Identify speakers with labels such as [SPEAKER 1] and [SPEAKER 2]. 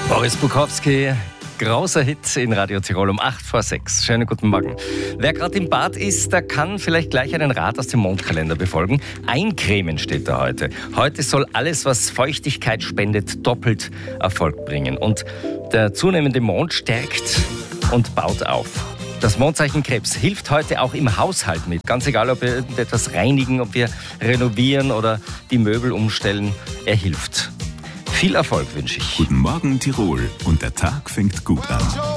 [SPEAKER 1] Boris Bukowski, großer Hit in Radio Tirol um 6:08. Schönen guten Morgen. Wer gerade im Bad ist, der kann vielleicht gleich einen Rat aus dem Mondkalender befolgen. Eincremen steht da heute. Heute soll alles, was Feuchtigkeit spendet, doppelt Erfolg bringen. Und der zunehmende Mond stärkt und baut auf. Das Mondzeichen Krebs hilft heute auch im Haushalt mit. Ganz egal, ob wir irgendetwas reinigen, ob wir renovieren oder die Möbel umstellen. Er hilft. Viel Erfolg wünsche ich.
[SPEAKER 2] Guten Morgen Tirol und der Tag fängt gut an.